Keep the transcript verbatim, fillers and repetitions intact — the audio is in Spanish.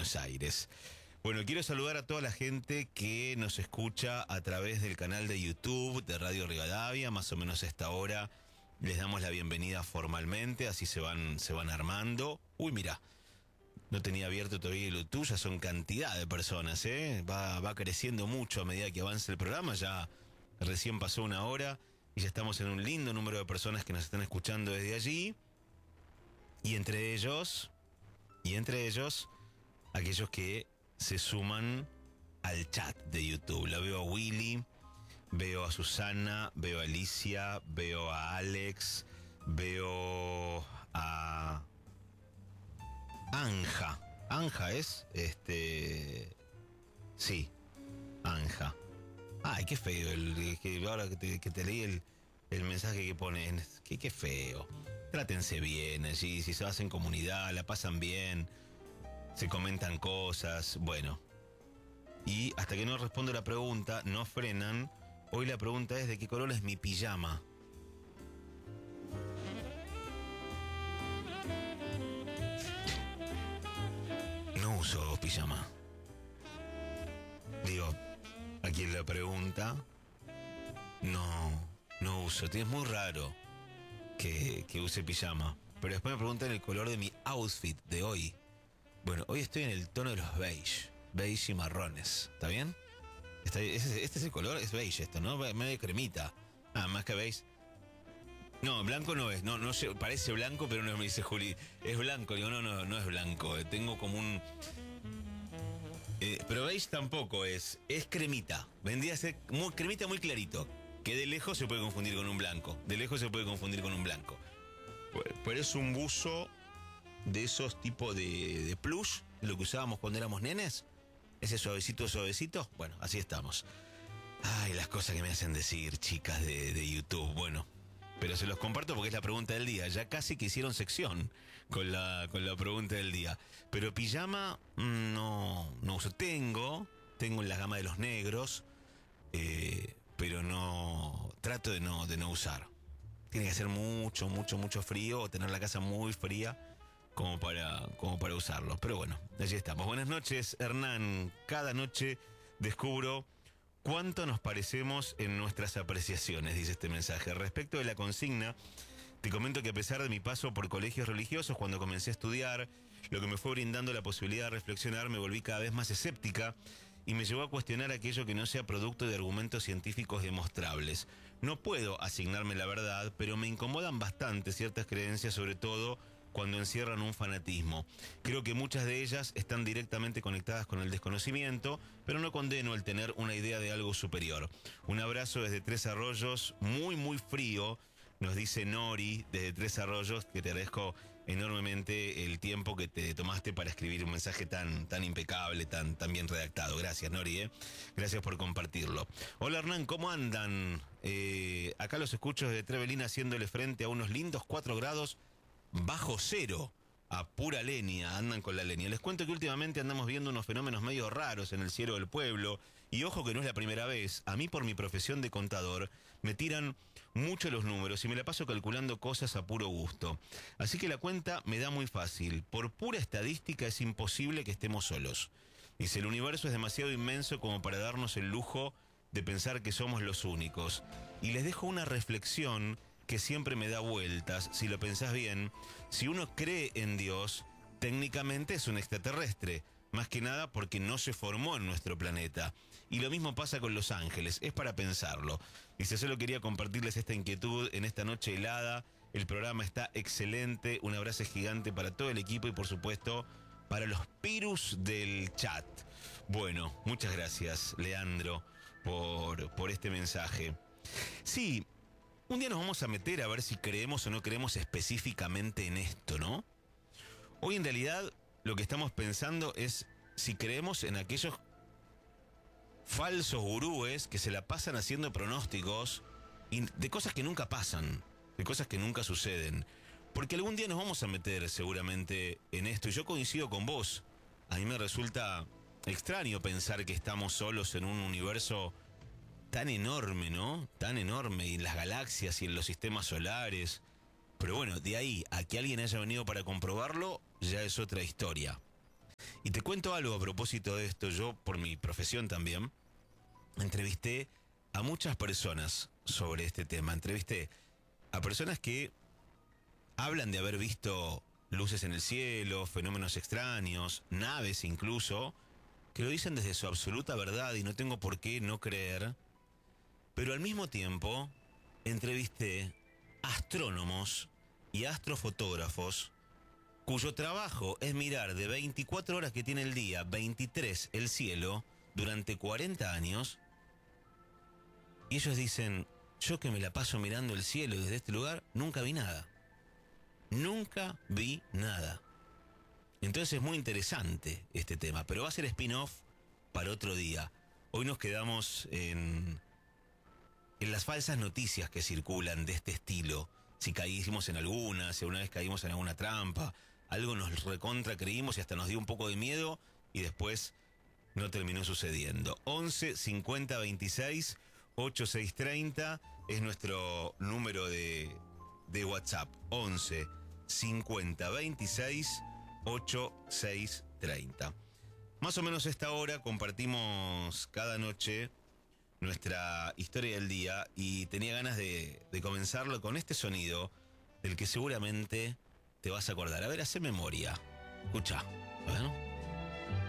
Buenos Aires. Bueno, quiero saludar a toda la gente que nos escucha a través del canal de YouTube de Radio Rivadavia, más o menos a esta hora. Les damos la bienvenida formalmente, así se van, se van armando. Uy, mira, no tenía abierto todavía el YouTube, ya son cantidad de personas, ¿eh? Va, va creciendo mucho a medida que avance el programa, ya recién pasó una hora y ya estamos en un lindo número de personas que nos están escuchando desde allí. Y entre ellos, y entre ellos, aquellos que se suman al chat de YouTube. La veo a Willy, veo a Susana, veo a Alicia, veo a Alex, veo a Anja. Anja es, este, sí, Anja. Ay, qué feo, el, que ahora que te, que te leí el, el mensaje que ponen, qué, qué feo. Trátense bien allí, si se hacen comunidad, la pasan bien, se comentan cosas, bueno. Y hasta que no respondo la pregunta, no frenan. Hoy la pregunta es: ¿de qué color es mi pijama? No uso pijama. Digo, a quien la pregunta, no, no uso. Es muy raro que, que use pijama. Pero después me preguntan el color de mi outfit de hoy. Bueno, hoy estoy en el tono de los beige, beige y marrones, ¿está bien? Está, este, este es el color, es beige esto, ¿no? Medio cremita. Ah, más que beige. No, blanco no es, no, no sé, parece blanco, pero no me dice Juli, es blanco. Digo, no, no, no es blanco, tengo como un... Eh, pero beige tampoco es, es cremita, vendría a ser muy, cremita muy clarito, que de lejos se puede confundir con un blanco, de lejos se puede confundir con un blanco. Pero es un buzo de esos tipos de, de plush, lo que usábamos cuando éramos nenes, ese suavecito, suavecito, bueno, así estamos. Ay, las cosas que me hacen decir, chicas de, de YouTube, bueno, pero se los comparto porque es la pregunta del día, ya casi que hicieron sección con la, con la pregunta del día, pero pijama no, no uso, tengo, tengo en la gama de los negros, eh, pero no, trato de no, de no usar. Tiene que hacer mucho, mucho, mucho frío o tener la casa muy fría como para, como para usarlos. Pero bueno, allí estamos. Buenas noches, Hernán. Cada noche descubro cuánto nos parecemos en nuestras apreciaciones, dice este mensaje. Respecto de la consigna, te comento que a pesar de mi paso por colegios religiosos, cuando comencé a estudiar, lo que me fue brindando la posibilidad de reflexionar, me volví cada vez más escéptica y me llevó a cuestionar aquello que no sea producto de argumentos científicos demostrables. No puedo asignarme la verdad, pero me incomodan bastante ciertas creencias, sobre todo cuando encierran un fanatismo. Creo que muchas de ellas están directamente conectadas con el desconocimiento, pero no condeno el tener una idea de algo superior. Un abrazo desde Tres Arroyos, muy muy frío, nos dice Nori desde Tres Arroyos, que te agradezco enormemente el tiempo que te tomaste para escribir un mensaje tan, tan impecable, tan, tan bien redactado. Gracias, Nori, ¿eh? Gracias por compartirlo. Hola, Hernán, ¿cómo andan? Eh, acá los escucho desde Trevelin haciéndole frente a unos lindos cuatro grados bajo cero, a pura leña, andan con la leña. Les cuento que últimamente andamos viendo unos fenómenos medio raros en el cielo del pueblo, y ojo que no es la primera vez. A mí, por mi profesión de contador, me tiran mucho los números y me la paso calculando cosas a puro gusto. Así que la cuenta me da muy fácil. Por pura estadística es imposible que estemos solos. Dice, el universo es demasiado inmenso como para darnos el lujo de pensar que somos los únicos. Y les dejo una reflexión que siempre me da vueltas. Si lo pensás bien, si uno cree en Dios, técnicamente es un extraterrestre, más que nada porque no se formó en nuestro planeta. Y lo mismo pasa con los ángeles, es para pensarlo. Dice, solo quería compartirles esta inquietud en esta noche helada. El programa está excelente, un abrazo gigante para todo el equipo y por supuesto para los pirus del chat. Bueno, muchas gracias, Leandro, por, por este mensaje. Sí, un día nos vamos a meter a ver si creemos o no creemos específicamente en esto, ¿no? Hoy en realidad lo que estamos pensando es si creemos en aquellos falsos gurúes que se la pasan haciendo pronósticos de cosas que nunca pasan, de cosas que nunca suceden. Porque algún día nos vamos a meter seguramente en esto, y yo coincido con vos. A mí me resulta extraño pensar que estamos solos en un universo tan enorme, ¿no? Tan enorme, y en las galaxias y en los sistemas solares. Pero bueno, de ahí a que alguien haya venido para comprobarlo, ya es otra historia. Y te cuento algo a propósito de esto. Yo, por mi profesión también, entrevisté a muchas personas sobre este tema. Entrevisté a personas que hablan de haber visto luces en el cielo, fenómenos extraños, naves incluso, que lo dicen desde su absoluta verdad y no tengo por qué no creer. Pero al mismo tiempo, entrevisté astrónomos y astrofotógrafos cuyo trabajo es mirar de veinticuatro horas que tiene el día, veintitrés el cielo, durante cuarenta años. Y ellos dicen, yo que me la paso mirando el cielo desde este lugar, nunca vi nada. Nunca vi nada. Entonces es muy interesante este tema, pero va a ser spin-off para otro día. Hoy nos quedamos en, en las falsas noticias que circulan de este estilo. Si caímos en alguna, si alguna vez caímos en alguna trampa, algo nos recontra creímos y hasta nos dio un poco de miedo y después no terminó sucediendo. once cincuenta veintiséis ochenta y seis treinta es nuestro número de, de WhatsApp. once cincuenta veintiséis ochenta y seis treinta. Más o menos a esta hora compartimos cada noche nuestra historia del día y tenía ganas de, de comenzarlo con este sonido del que seguramente te vas a acordar. A ver, hace memoria. Escucha. Bueno.